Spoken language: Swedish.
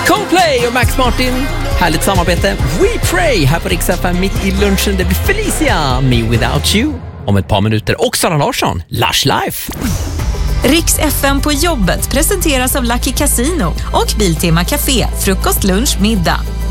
Coldplay och Max Martin. Härligt samarbete. We Pray här på Rix FM mitt i lunchen. Det blir Felicia, Me Without You. Om ett par minuter. Och Sara Larsson, Lush Life. Rix FM på jobbet presenteras av Lucky Casino och Biltema Café, frukost, lunch, middag.